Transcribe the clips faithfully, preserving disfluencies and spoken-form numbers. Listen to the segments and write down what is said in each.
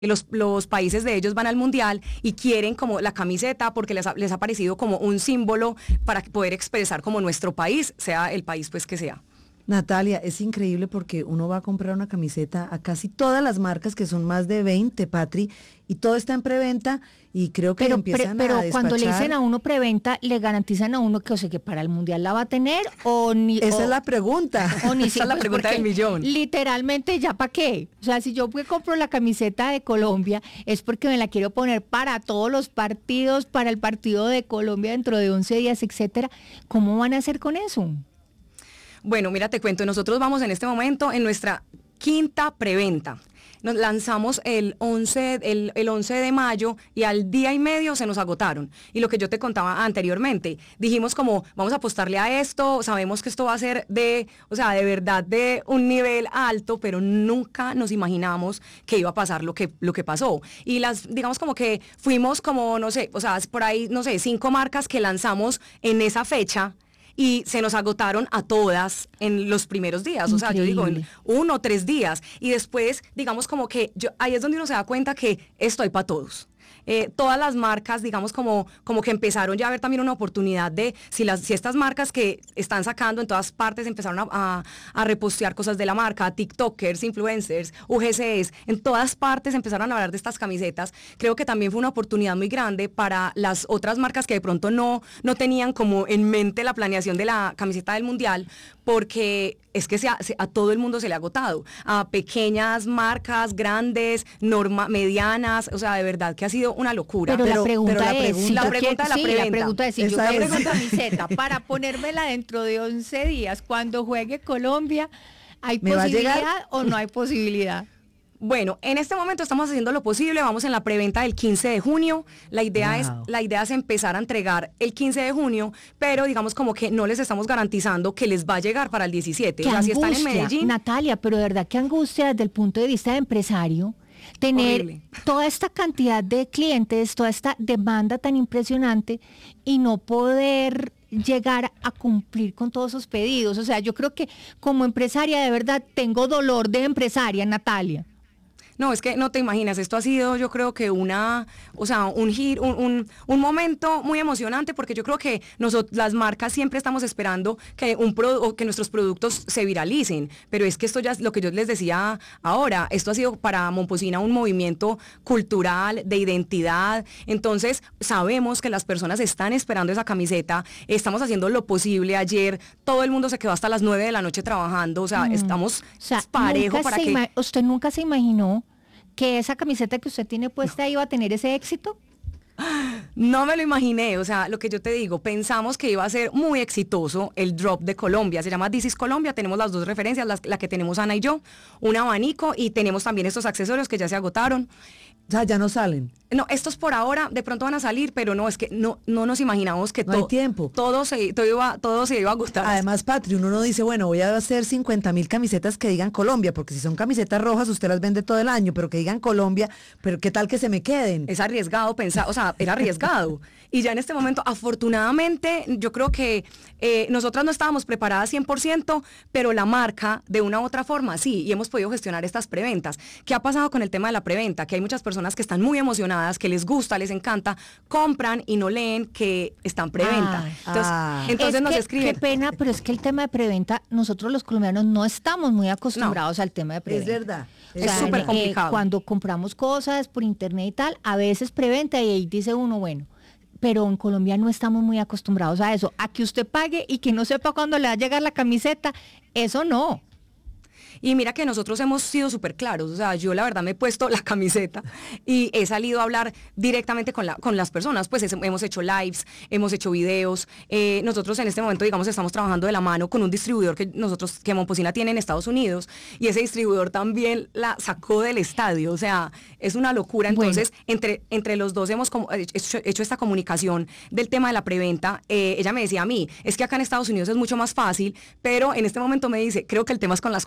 Los, los países de ellos van al mundial y quieren como la camiseta porque les ha, les ha parecido como un símbolo para poder expresar como nuestro país, sea el país pues que sea. Natalia, es increíble porque uno va a comprar una camiseta a casi todas las marcas, que son más de veinte, Patri, y todo está en preventa y creo que pero, empiezan pre, pero a despachar. Cuando le dicen a uno preventa, le garantizan a uno que, o sea, que para el mundial la va a tener o ni... Esa o, es la pregunta. O ni Esa si, es la pues pregunta del millón. Literalmente, ¿ya para qué? O sea, si yo compro la camiseta de Colombia, es porque me la quiero poner para todos los partidos, para el partido de Colombia dentro de once días, etcétera. ¿Cómo van a hacer con eso? Bueno, mira, te cuento, nosotros vamos en este momento en nuestra quinta preventa. Nos lanzamos el once, el, el once de mayo y al día y medio se nos agotaron. Y lo que yo te contaba anteriormente, dijimos como vamos a apostarle a esto, sabemos que esto va a ser de, o sea, de verdad de un nivel alto, pero nunca nos imaginamos que iba a pasar lo que, lo que pasó. Y las, digamos como que fuimos como, no sé, o sea, por ahí, no sé, cinco marcas que lanzamos en esa fecha, y se nos agotaron a todas en los primeros días, Increíble. O sea, yo digo, en uno o tres días, y después, digamos como que, yo, ahí es donde uno se da cuenta que esto hay para todos. Eh, todas las marcas, digamos, como, como que empezaron ya a ver también una oportunidad de, si, las, si estas marcas que están sacando en todas partes empezaron a, a, a repostear cosas de la marca, TikTokers, influencers, U G Cs, en todas partes empezaron a hablar de estas camisetas. Creo que también fue una oportunidad muy grande para las otras marcas que de pronto no, no tenían como en mente la planeación de la camiseta del Mundial, porque es que se a, se, a todo el mundo se le ha agotado, a pequeñas marcas, grandes, norma, medianas, o sea, de verdad que ha sido una locura. Pero, pero la pregunta pero la es, pregunta, si la yo pregunta quiero, de la sí, preventa. la pregunta es, si yo Esa quiero es. una camiseta para ponérmela dentro de once días, cuando juegue Colombia, ¿hay posibilidad o no hay posibilidad? Bueno, en este momento estamos haciendo lo posible, vamos en la preventa del quince de junio, la idea, wow. es, la idea es empezar a entregar el quince de junio, pero digamos como que no les estamos garantizando que les va a llegar para el diecisiete. ¿Qué o sea, angustia, si están en Medellín, Natalia, pero de verdad qué angustia desde el punto de vista de empresario, tener horrible. Toda esta cantidad de clientes, toda esta demanda tan impresionante y no poder llegar a cumplir con todos esos pedidos. O sea, yo creo que como empresaria de verdad tengo dolor de empresaria, Natalia. No, es que no te imaginas, esto ha sido yo creo que una, o sea, un giro, un, un, un momento muy emocionante, porque yo creo que nosotros, las marcas siempre estamos esperando que, un pro, que nuestros productos se viralicen, pero es que esto ya es lo que yo les decía ahora, esto ha sido para Momposina un movimiento cultural, de identidad, entonces sabemos que las personas están esperando esa camiseta, estamos haciendo lo posible. Ayer todo el mundo se quedó hasta las nueve de la noche trabajando, o sea, mm. estamos o sea, parejo para que... ¿Usted nunca se imaginó que esa camiseta que usted tiene puesta no. iba a tener ese éxito? No me lo imaginé, o sea, lo que yo te digo, pensamos que iba a ser muy exitoso el drop de Colombia, se llama This is Colombia, tenemos las dos referencias, las, la que tenemos Ana y yo, un abanico y tenemos también estos accesorios que ya se agotaron. O sea, ya no salen. No, estos por ahora de pronto van a salir, pero no, es que no, no nos imaginamos que no to- hay tiempo. Todo, se, todo, iba, todo se iba a gustar. Además, Patri, uno no dice, bueno, voy a hacer cincuenta mil camisetas que digan Colombia, porque si son camisetas rojas usted las vende todo el año, pero que digan Colombia, pero qué tal que se me queden. Es arriesgado pensar, o sea, era arriesgado. Y ya en este momento, afortunadamente, yo creo que eh, nosotras no estábamos preparadas cien por ciento, pero la marca, de una u otra forma, sí, y hemos podido gestionar estas preventas. ¿Qué ha pasado con el tema de la preventa? Que hay muchas personas que están muy emocionadas, que les gusta, les encanta, compran y no leen que están preventa. Ay, entonces, ay. entonces es nos que, escriben. Qué pena, pero es que el tema de preventa, nosotros los colombianos no estamos muy acostumbrados no, al tema de preventa. Es verdad. Es o sea, súper complicado. Eh, cuando compramos cosas por internet y tal, a veces preventa y ahí dice uno, bueno, pero en Colombia no estamos muy acostumbrados a eso. A que usted pague y que no sepa cuándo le va a llegar la camiseta, eso no. Y mira que nosotros hemos sido súper claros, o sea, yo la verdad me he puesto la camiseta y he salido a hablar directamente con, la, con las personas, pues es, hemos hecho lives, hemos hecho videos, eh, nosotros en este momento, digamos, estamos trabajando de la mano con un distribuidor que nosotros, que Momposina tiene en Estados Unidos, y ese distribuidor también la sacó del estadio, o sea, es una locura. Entonces, bueno. entre, entre los dos hemos como, hecho, hecho esta comunicación del tema de la preventa. Eh, ella me decía a mí, es que acá en Estados Unidos es mucho más fácil, pero en este momento me dice, creo que el tema es con las colombianas.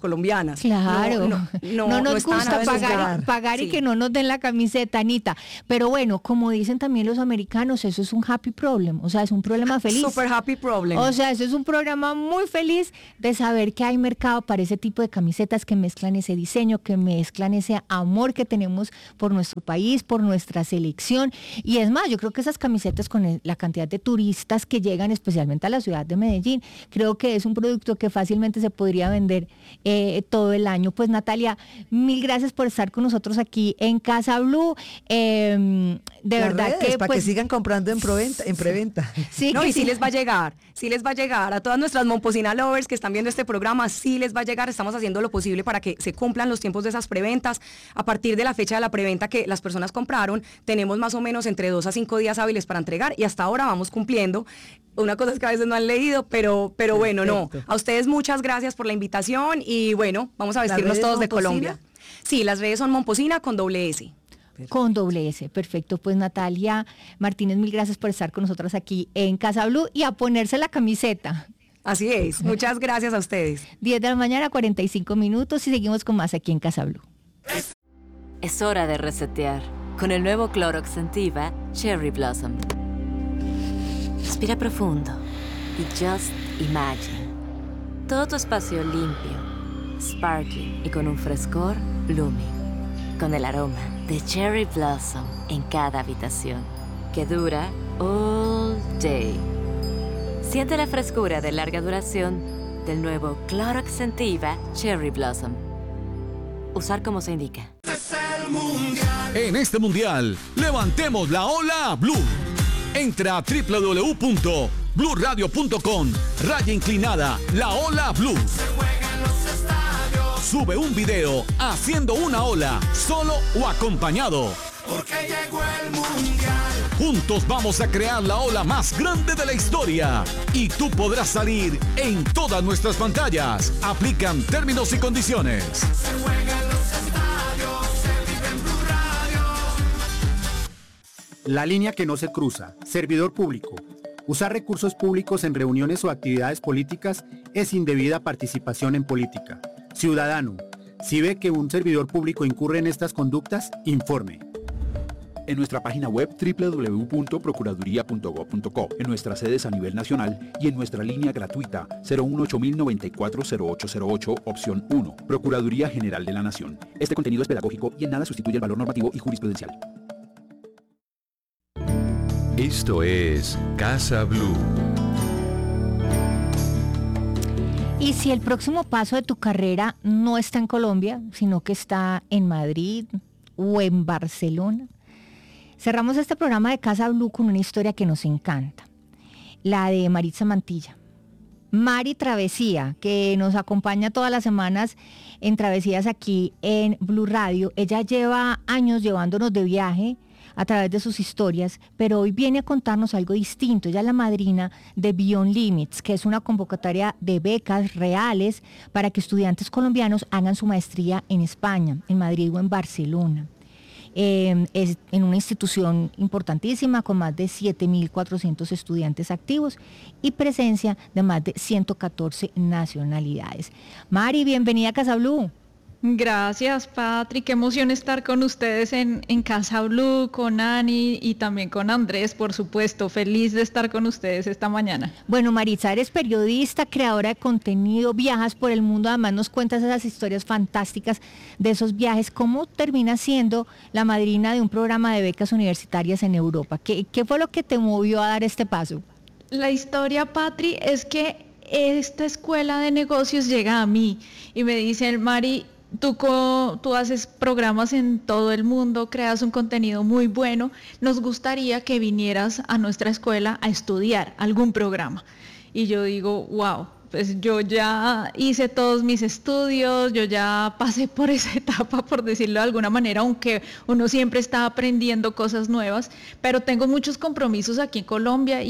ganas. Claro, no, no, no, no nos no están gusta a pagar, juzgar. pagar y Sí. que no nos den la camiseta, Anita. Pero bueno, como dicen también los americanos, eso es un happy problem, o sea, es un problema feliz. Super happy problem. O sea, eso es un programa muy feliz de saber que hay mercado para ese tipo de camisetas que mezclan ese diseño, que mezclan ese amor que tenemos por nuestro país, por nuestra selección. Y es más, yo creo que esas camisetas con el- la cantidad de turistas que llegan especialmente a la ciudad de Medellín, creo que es un producto que fácilmente se podría vender eh, todo el año. Pues Natalia, mil gracias por estar con nosotros aquí en Casa Blue. Eh, de Las verdad redes, que para pues, que sigan comprando en preventa, en preventa. sí, no, que y sí sí. les va a llegar, sí les va a llegar. A todas nuestras Momposina lovers que están viendo este programa, sí les va a llegar. Estamos haciendo lo posible para que se cumplan los tiempos de esas preventas. A partir de la fecha de la preventa que las personas compraron, tenemos más o menos entre dos a cinco días hábiles para entregar y hasta ahora vamos cumpliendo. Una cosa es que a veces no han leído, pero, pero bueno, no. Perfecto. A ustedes muchas gracias por la invitación y bueno, vamos a ¿Las vestirnos redes todos de Momposina? Colombia. Sí, las redes son Momposina con doble S. Con doble S, perfecto. Pues Natalia Martínez, mil gracias por estar con nosotros aquí en Casa Blue y a ponerse la camiseta. Así es. Muchas gracias a ustedes. diez de la mañana, cuarenta y cinco minutos y seguimos con más aquí en Casa Blue. Es hora de resetear con el nuevo Clorox Scentiva Cherry Blossom. Respira profundo y just imagine. Todo tu espacio limpio, sparkling y con un frescor blooming. Con el aroma de Cherry Blossom en cada habitación, que dura all day. Siente la frescura de larga duración del nuevo Clorox Scentiva Cherry Blossom. Usar como se indica. En este mundial, levantemos la ola Blue. Entra a doble u doble u doble u punto blue radio punto com, raya inclinada, la ola Blue. Sube un video haciendo una ola, solo o acompañado. Porque llegó el mundial. Juntos vamos a crear la ola más grande de la historia. Y tú podrás salir en todas nuestras pantallas. Aplican términos y condiciones. Se juega en los estadios, se vive en Blue Radio. La línea que no se cruza. Servidor público. Usar recursos públicos en reuniones o actividades políticas es indebida participación en política. Ciudadano, si ve que un servidor público incurre en estas conductas, informe. En nuestra página web doble u doble u doble u punto procuraduría punto gob punto co, en nuestras sedes a nivel nacional y en nuestra línea gratuita cero uno ocho mil noventa y cuatro cero ocho cero ocho, opción uno, Procuraduría General de la Nación. Este contenido es pedagógico y en nada sustituye el valor normativo y jurisprudencial. Esto es Casa Blue. Y si el próximo paso de tu carrera no está en Colombia, sino que está en Madrid o en Barcelona, cerramos este programa de Casa Blue con una historia que nos encanta, la de Maritza Mantilla. Mari Travesía, que nos acompaña todas las semanas en Travesías aquí en Blue Radio. Ella lleva años llevándonos de viaje a través de sus historias, pero hoy viene a contarnos algo distinto. Ella es la madrina de Beyond Limits, que es una convocatoria de becas reales para que estudiantes colombianos hagan su maestría en España, en Madrid o en Barcelona. Eh, es en una institución importantísima con más de siete mil cuatrocientos estudiantes activos y presencia de más de ciento catorce nacionalidades. Mari, bienvenida a Casa Blue. Gracias, Patri. Qué emoción estar con ustedes en, en Casa Blue, con Ani y también con Andrés, por supuesto. Feliz de estar con ustedes esta mañana. Bueno, Maritza, eres periodista, creadora de contenido, viajas por el mundo, además nos cuentas esas historias fantásticas de esos viajes. ¿Cómo terminas siendo la madrina de un programa de becas universitarias en Europa? ¿Qué, qué fue lo que te movió a dar este paso? La historia, Patri, es que esta escuela de negocios llega a mí y me dicen, Mari, Tú, co, tú haces programas en todo el mundo, creas un contenido muy bueno, nos gustaría que vinieras a nuestra escuela a estudiar algún programa. Y yo digo, wow, pues yo ya hice todos mis estudios, yo ya pasé por esa etapa, por decirlo de alguna manera, aunque uno siempre está aprendiendo cosas nuevas, pero tengo muchos compromisos aquí en Colombia y...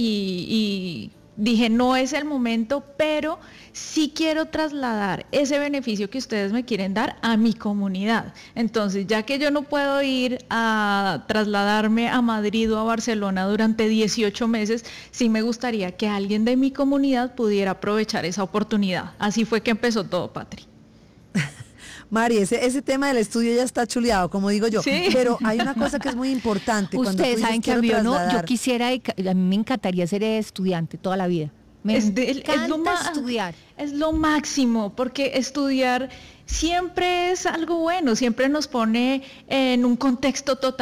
y dije, no es el momento, pero sí quiero trasladar ese beneficio que ustedes me quieren dar a mi comunidad. Entonces, ya que yo no puedo ir a trasladarme a Madrid o a Barcelona durante dieciocho meses, sí me gustaría que alguien de mi comunidad pudiera aprovechar esa oportunidad. Así fue que empezó todo, Patri. Mari, ese, ese tema del estudio ya está chuleado, como digo yo. Sí. Pero hay una cosa que es muy importante. cuando tú Ustedes dices, saben que a "Quiero mí yo no, yo trasladar". quisiera, dedica- a mí me encantaría ser estudiante toda la vida. Me Es de- es encanta lo ma- estudiar. Es lo máximo, porque estudiar siempre es algo bueno, siempre nos pone en un contexto total.